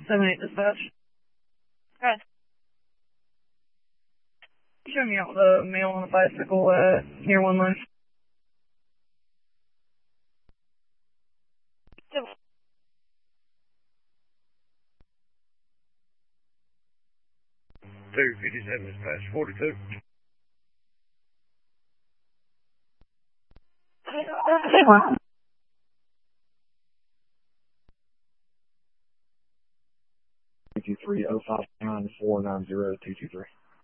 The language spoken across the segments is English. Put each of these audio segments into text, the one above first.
7-8 dispatch. Good. Show me out the male on a bicycle near one line. Civil. 257 dispatch, 42. Civil. 23059490223.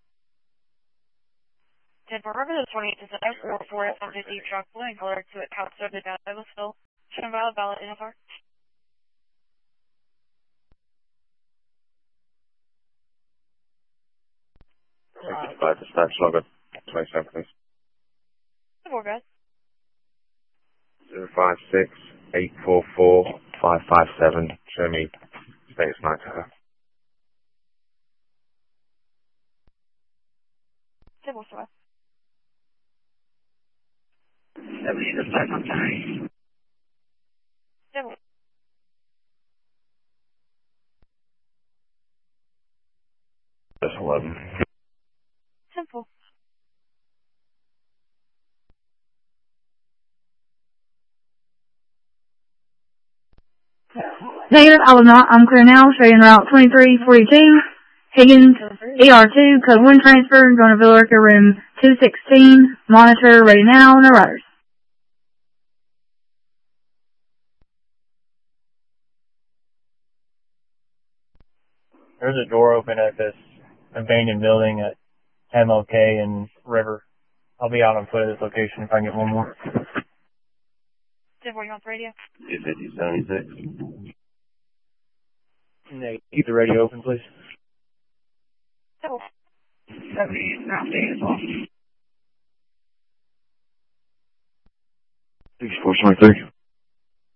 Denver River, the 28 to 4 F-150 truck, blue and color to it, Council of the Douglasville, Shenville, Ballot, NFR. Dispatch, log 27, please. Civil, good. 056-844-557. Show me status 9 to her. Civil, sir. 7-8 dispatch, I'm sorry. Civil. Just 11. Simple. Negative, I was not. I'm clear now. Showing route 2342. Higgins, ER2, code 1 transfer, going to Villa room 216. Monitor, ready now, no riders. There's a door open at this abandoned building at MLK and River. I'll be out on foot at this location if I can get one more. Civil, you on the radio? 250-76. Keep the radio open, please. Civil. 7-8, now stay as well. 6423.